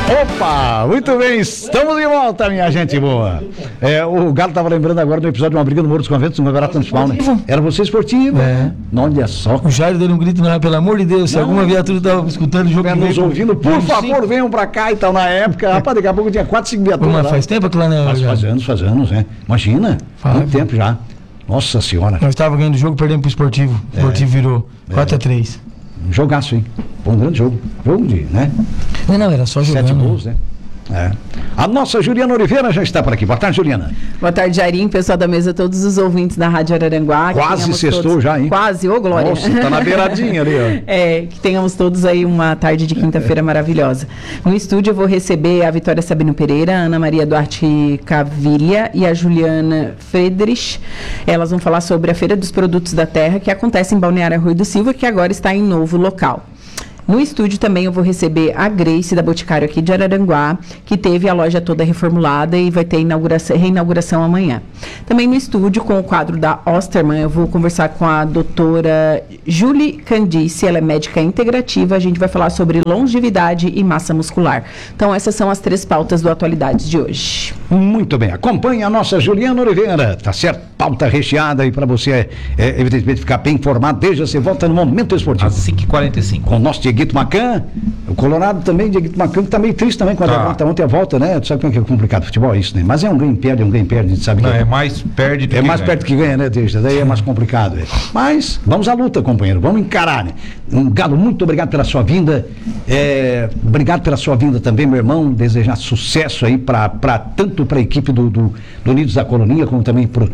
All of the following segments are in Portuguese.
Opa, muito bem, estamos de volta, minha gente boa. O Galo estava lembrando agora do episódio de uma briga no Morro dos Conventos, no Campeonato Municipal, né? Era você esportivo. Olha só. O Jairo deu um grito, não é? Pelo amor de Deus, se alguma viatura estava escutando o jogo. Nos ouvindo, por favor, venham pra cá e tal. Na época, rapaz, daqui a pouco tinha 4, 5 viaturas. Mas faz tempo aquilo lá, né? Faz anos, né? Imagina, muito tempo já. Nossa senhora. Nós estávamos ganhando o jogo, perdemos pro Esportivo. O Esportivo virou 4-3. Um jogaço, hein? Foi um grande jogo. Jogo de, né? Não, era só jogando. 7 gols, né? A nossa Juliana Oliveira já está por aqui. Boa tarde, Juliana. Boa tarde, Jairinho, pessoal da mesa, todos os ouvintes da Rádio Araranguá. Quase sextou já, hein? Quase, ô Glória. Nossa, tá na beiradinha ali, ó. Que tenhamos todos aí uma tarde de quinta-feira maravilhosa. No estúdio eu vou receber a Vitória Sabino Pereira, a Ana Maria Duarte Cavilha e a Juliana Friedrich. Elas vão falar sobre a Feira dos Produtos da Terra, que acontece em Balneário Rui do Silva, que agora está em novo local. No estúdio também eu vou receber a Grace da Boticário aqui de Araranguá, que teve a loja toda reformulada e vai ter reinauguração amanhã. Também no estúdio, com o quadro da Osterman, eu vou conversar com a doutora Julie Candice, ela é médica integrativa, a gente vai falar sobre longevidade e massa muscular. Então essas são as 3 pautas do Atualidades de hoje. Muito bem, acompanhe a nossa Juliana Oliveira, tá certo? Pauta recheada aí para você, evidentemente, ficar bem informado. Desde você volta no Momento Esportivo. Às 5h45. Com o nosso Dieguito Macan, o Colorado também, Dieguito Macan, que tá meio triste também com a derrota ontem a volta, né? Tu sabe como é que é complicado o futebol, isso, né? Mas é um ganho-perde, a gente sabe que é mais perde do que ganha. É mais perto que ganha, né, Deixa? Daí é mais complicado. Mas vamos à luta, companheiro, vamos encarar, né? Galo, muito obrigado pela sua vinda, obrigado pela sua vinda também, meu irmão, desejar sucesso aí tanto para a equipe do Unidos da Colonia, como também para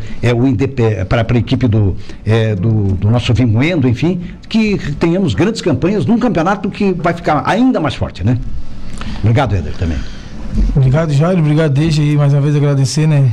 a equipe do nosso Vimoendo, enfim, que tenhamos grandes campanhas num campeonato que vai ficar ainda mais forte, né? Obrigado, Éder, também. Obrigado, Jair, obrigado, Deixa aí mais uma vez agradecer, né,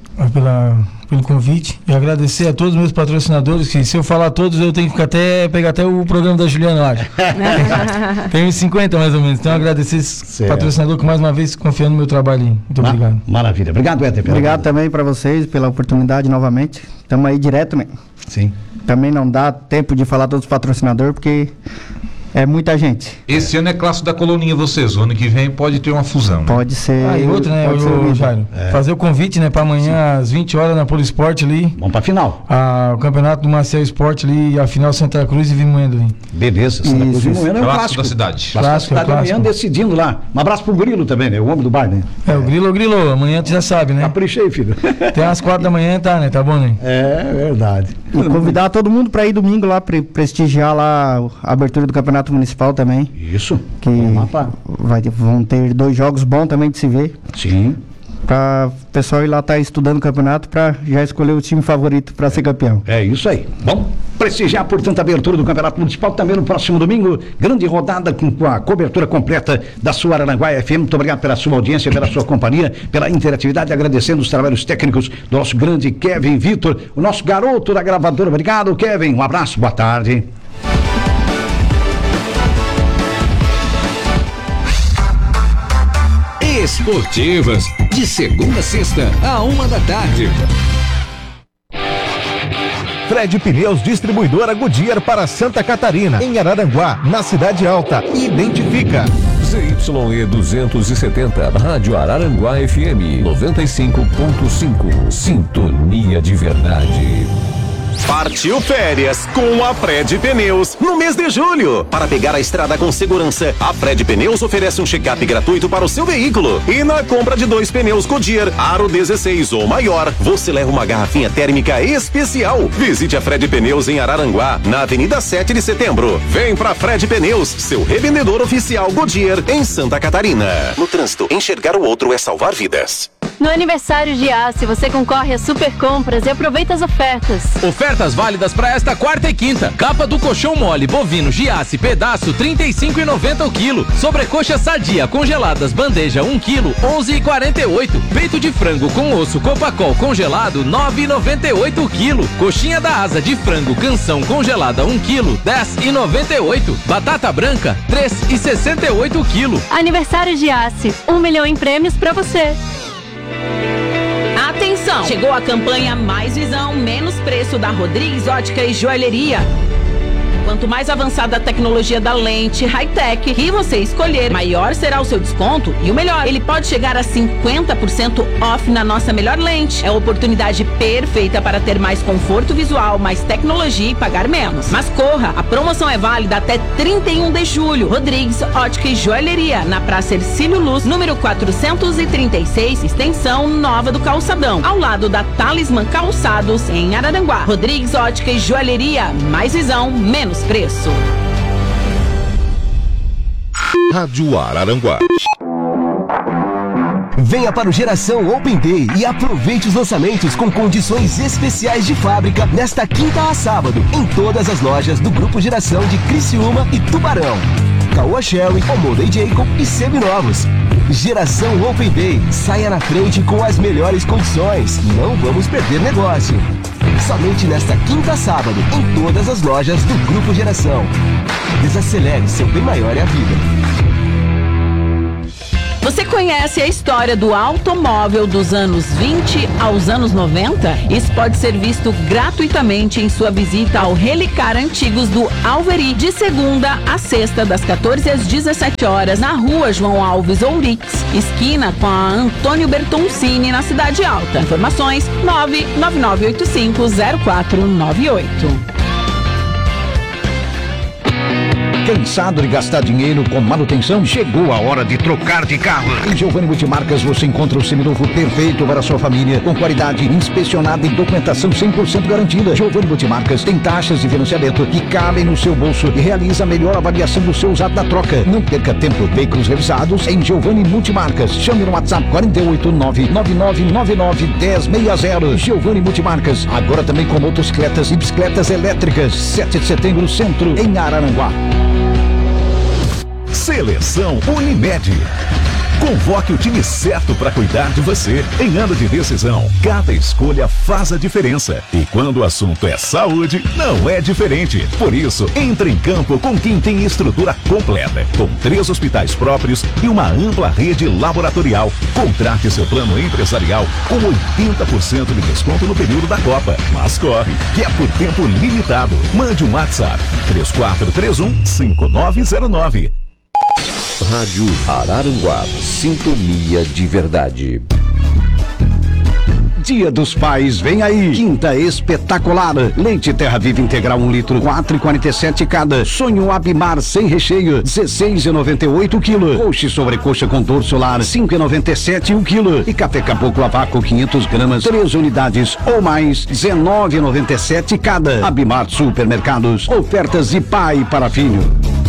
pelo convite e agradecer a todos os meus patrocinadores, que se eu falar todos eu tenho que pegar até o programa da Juliana lá. Tem uns 50 mais ou menos, então agradecer esse patrocinador que mais uma vez confiando no meu trabalho. Muito obrigado. Maravilha, obrigado, Éder. Obrigado também para vocês pela oportunidade novamente, estamos aí direto, né? Sim. Também não dá tempo de falar todos os patrocinadores porque é muita gente. Esse ano é clássico da Coloninha, vocês. O ano que vem pode ter uma fusão, né? Pode ser. E outra, né, Jairo? Fazer o convite, né, para amanhã às 20 horas na Polo Esporte ali. Vamos pra final. O campeonato do Maciel Esporte ali, a final Santa Cruz e Vimoendo ali. Beleza, Santa Cruz e Vimoendo é um clássico da cidade. Clássico da cidade amanhã decidindo lá. Um abraço pro Grilo também, né? O homem do bar, né? O Grilo, amanhã tu já sabe, né? Caprichei, filho. Tem às 4 da manhã, tá, né? Tá bom, né? É verdade. E convidar todo mundo para ir domingo lá, prestigiar lá a abertura do Campeonato Municipal também. Isso. Que vão ter 2 jogos bons também de se ver. Sim. Para o pessoal ir lá estar estudando o campeonato para já escolher o time favorito para ser campeão. É isso aí. Bom, prestigiar, portanto, a abertura do Campeonato Municipal também no próximo domingo. Grande rodada com a cobertura completa da sua Araranguá FM. Muito obrigado pela sua audiência, pela sua companhia, pela interatividade, agradecendo os trabalhos técnicos do nosso grande Kevin Vitor, o nosso garoto da gravadora. Obrigado, Kevin. Um abraço, boa tarde. Esportivas, de segunda a sexta, à 1h. Fred Pneus, distribuidora Goodyear para Santa Catarina, em Araranguá, na Cidade Alta. Identifica. ZYE 270, Rádio Araranguá FM 95.5. Sintonia de verdade. Partiu férias com a Fred Pneus no mês de julho. Para pegar a estrada com segurança, a Fred Pneus oferece um check-up gratuito para o seu veículo. E na compra de 2 pneus Goodyear Aro 16 ou maior, você leva uma garrafinha térmica especial. Visite a Fred Pneus em Araranguá, na Avenida 7 de Setembro. Vem pra Fred Pneus, seu revendedor oficial Goodyear em Santa Catarina. No trânsito, enxergar o outro é salvar vidas. No aniversário de Giasse, você concorre a super compras e aproveita as ofertas. Ofertas válidas para esta quarta e quinta. Capa do colchão mole bovino Giasse pedaço R$ 35,90 o quilo. Sobrecoxa sadia congeladas bandeja 1 quilo 11,48. Peito de frango com osso Copacol congelado 9,98 o quilo. Coxinha da asa de frango canção congelada 1 quilo 10,98. Batata branca 3,68 o quilo. Aniversário Giasse, 1 milhão em prêmios para você. Atenção! Chegou a campanha Mais Visão, Menos Preço da Rodrigues Ótica e Joalheria. Quanto mais avançada a tecnologia da lente high-tech que você escolher, maior será o seu desconto. E o melhor, ele pode chegar a 50% off na nossa melhor lente. É a oportunidade perfeita para ter mais conforto visual, mais tecnologia e pagar menos. Mas corra, a promoção é válida até 31 de julho. Rodrigues Ótica e Joalheria, na Praça Hercílio Luz, número 436, extensão Nova do Calçadão, ao lado da Talismã Calçados, em Araranguá. Rodrigues Ótica e Joalheria, mais visão, menos preço. Rádio Araranguá. Venha para o Geração Open Day e aproveite os lançamentos com condições especiais de fábrica nesta quinta a sábado, em todas as lojas do Grupo Geração de Criciúma e Tubarão. Caoa Sherry, Omoda e Jacob e seminovos. Geração Open Day. Saia na frente com as melhores condições. Não vamos perder negócio. Somente nesta quinta a sábado, em todas as lojas do Grupo Geração. Desacelere, seu bem maior é a vida. Você conhece a história do automóvel dos anos 20 aos anos 90? Isso pode ser visto gratuitamente em sua visita ao Relicar Antigos do Alveri, de segunda a sexta, das 14 às 17 horas, na rua João Alves Ourix, esquina com a Antônio Bertoncini, na Cidade Alta. Informações 999850498. Cansado de gastar dinheiro com manutenção? Chegou a hora de trocar de carro. Em Giovanni Multimarcas você encontra o seminovo perfeito para a sua família, com qualidade inspecionada e documentação 100% garantida. Giovanni Multimarcas tem taxas de financiamento que cabem no seu bolso e realiza a melhor avaliação do seu usado da troca. Não perca tempo, veículos revisados em Giovanni Multimarcas. Chame no WhatsApp 489-9999-1060. Giovanni Multimarcas, agora também com motocicletas e bicicletas elétricas. 7 de setembro, Centro, em Araranguá. Seleção Unimed. Convoque o time certo para cuidar de você. Em ano de decisão, cada escolha faz a diferença. E quando o assunto é saúde, não é diferente. Por isso, entre em campo com quem tem estrutura completa, com 3 hospitais próprios e uma ampla rede laboratorial. Contrate seu plano empresarial com 80% de desconto no período da Copa. Mas corre, que é por tempo limitado. Mande um WhatsApp 3431-5909. Rádio Araranguá, sintonia de verdade. Dia dos Pais, vem aí, quinta espetacular. Leite Terra Viva Integral 1 litro, 4,47 cada. Sonho Abimar sem recheio, 16,98 o quilo. Coxa e sobrecoxa com dorso solar, 5,97 o quilo. E café Caboclo a vácuo 500 gramas, 3 unidades ou mais, 19,97 cada. Abimar Supermercados, ofertas de pai para filho.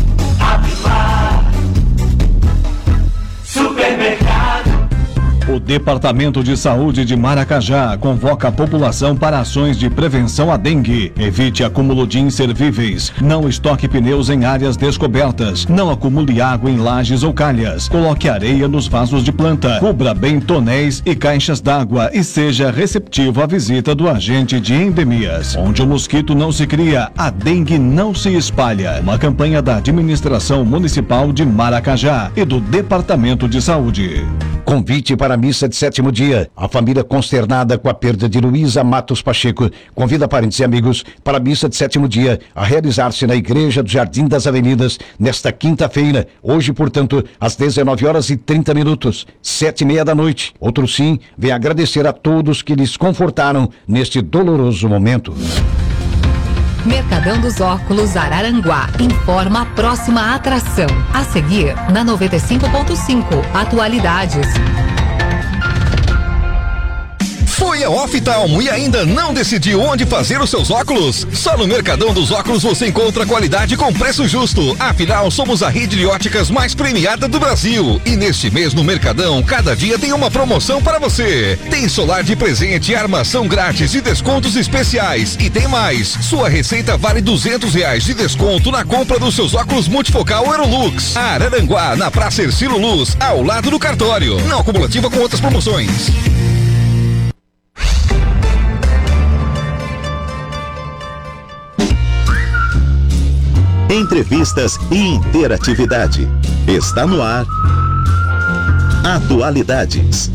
O Departamento de Saúde de Maracajá convoca a população para ações de prevenção à dengue. Evite acúmulo de inservíveis. Não estoque pneus em áreas descobertas. Não acumule água em lajes ou calhas. Coloque areia nos vasos de planta. Cubra bem tonéis e caixas d'água e seja receptivo à visita do agente de endemias. Onde o mosquito não se cria, a dengue não se espalha. Uma campanha da Administração Municipal de Maracajá e do Departamento de Saúde. Convite para a missa de 7º dia. A família consternada com a perda de Luísa Matos Pacheco convida parentes e amigos para a missa de 7º dia a realizar-se na Igreja do Jardim das Avenidas nesta quinta-feira. Hoje, portanto, às 19h30, 7h30 da noite. Outro sim, vem agradecer a todos que lhes confortaram neste doloroso momento. Mercadão dos Óculos Araranguá informa a próxima atração. A seguir, na 95.5, atualidades. Foi a Oftalmo e ainda não decidiu onde fazer os seus óculos? Só no Mercadão dos Óculos você encontra qualidade com preço justo. Afinal, somos a rede de óticas mais premiada do Brasil. E neste mês no Mercadão, cada dia tem uma promoção para você. Tem solar de presente, armação grátis e descontos especiais. E tem mais, sua receita vale R$200 de desconto na compra dos seus óculos multifocal Aerolux. Araranguá, na Praça Hercílio Luz, ao lado do cartório. Não acumulativa com outras promoções. Entrevistas e interatividade. Está no ar. Atualidades.